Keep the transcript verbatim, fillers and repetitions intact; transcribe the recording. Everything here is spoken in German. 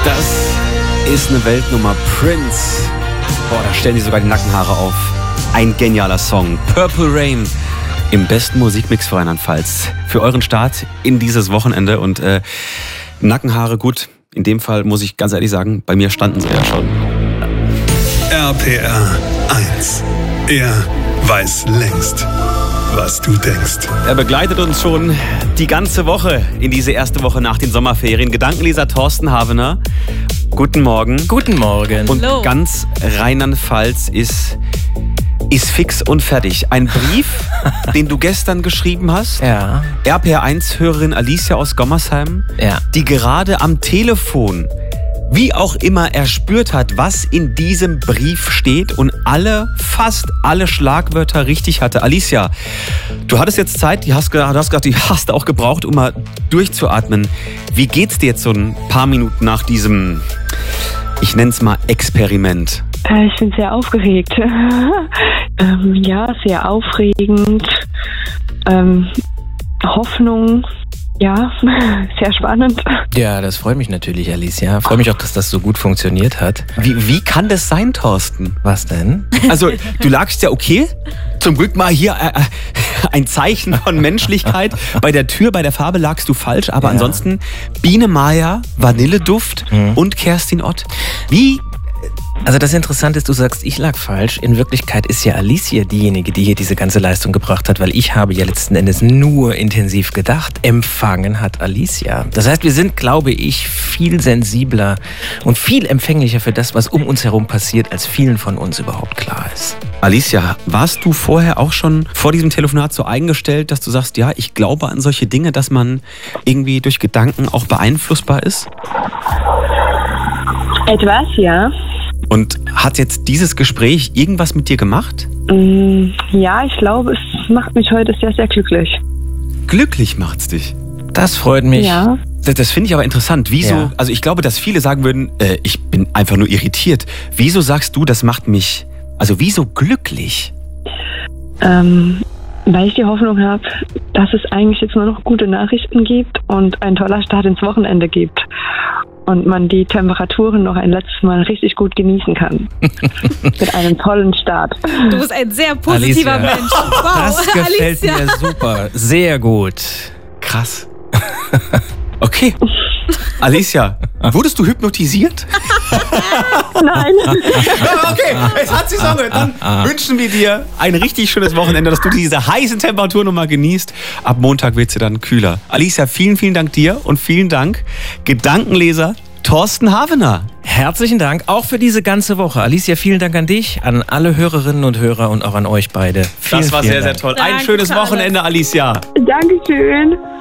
Das ist eine Weltnummer. Prince. Boah, da stellen die sogar die Nackenhaare auf. Ein genialer Song. Purple Rain. Im besten Musikmix für Rheinland-Pfalz. Für euren Start in dieses Wochenende. Und äh, Nackenhaare, gut. In dem Fall muss ich ganz ehrlich sagen, bei mir standen sie ja schon. R P R eins. Er weiß längst, was du denkst. Er begleitet uns schon die ganze Woche in diese erste Woche nach den Sommerferien. Gedankenleser Thorsten Havener. Guten Morgen. Guten Morgen. Und Hallo. ganz Rheinland-Pfalz ist, ist fix und fertig. Ein Brief, den du gestern geschrieben hast. Ja. R P R eins-Hörerin Alicia aus Gommersheim, Ja. die gerade am Telefon, wie auch immer, erspürt hat, was in diesem Brief steht und alle, fast alle Schlagwörter richtig hatte. Alicia, du hattest jetzt Zeit, die hast, du hast gesagt, die hast du auch gebraucht, um mal durchzuatmen. Wie geht's dir jetzt so ein paar Minuten nach diesem, ich nenne es mal, Experiment? Äh, ich bin sehr aufgeregt. ähm, ja, sehr aufregend. Ähm, Hoffnung. Ja, sehr spannend. Ja, das freut mich natürlich, Alicia. Freue mich auch, dass das so gut funktioniert hat. Wie, wie kann das sein, Thorsten? Was denn? Also, du lagst ja okay. Zum Glück mal hier äh, ein Zeichen von Menschlichkeit. Bei der Tür, bei der Farbe lagst du falsch. Aber Ja. ansonsten Biene Maya, Vanilleduft Mhm. und Kerstin Ott. Wie? Also das Interessante ist, du sagst, ich lag falsch. In Wirklichkeit ist ja Alicia diejenige, die hier diese ganze Leistung gebracht hat, weil ich habe ja letzten Endes nur intensiv gedacht. Empfangen hat Alicia. Das heißt, wir sind, glaube ich, viel sensibler und viel empfänglicher für das, was um uns herum passiert, als vielen von uns überhaupt klar ist. Alicia, warst du vorher auch schon vor diesem Telefonat so eingestellt, dass du sagst, ja, ich glaube an solche Dinge, dass man irgendwie durch Gedanken auch beeinflussbar ist? Etwas, ja. Und hat jetzt dieses Gespräch irgendwas mit dir gemacht? Mm, ja, ich glaube, es macht mich heute sehr, sehr glücklich. Glücklich macht's dich. Das freut mich. Ja. Das, das finde ich aber interessant. Wieso? Ja. Also ich glaube, dass viele sagen würden, äh, ich bin einfach nur irritiert. Wieso sagst du, das macht mich, also wieso glücklich? Ähm, weil ich die Hoffnung habe, dass es eigentlich jetzt nur noch gute Nachrichten gibt und ein toller Start ins Wochenende gibt. Und man die Temperaturen noch ein letztes Mal richtig gut genießen kann. Mit einem tollen Start. Du bist ein sehr positiver Alicia. Mensch. Wow, Das gefällt Alicia. mir super. Sehr gut. Krass. Okay. Alicia, wurdest du hypnotisiert? Nein. Okay, jetzt hat sie Sonne. Dann wünschen wir dir ein richtig schönes Wochenende, dass du diese heißen Temperaturen nochmal genießt. Ab Montag wird sie dann kühler. Alicia, vielen, vielen Dank dir und vielen Dank, Gedankenleser Thorsten Havener. Herzlichen Dank auch für diese ganze Woche. Alicia, vielen Dank an dich, an alle Hörerinnen und Hörer und auch an euch beide. Vielen, Das war vielen sehr, sehr Dank. toll. Ein Danke schönes für alles. Wochenende, Alicia. Dankeschön.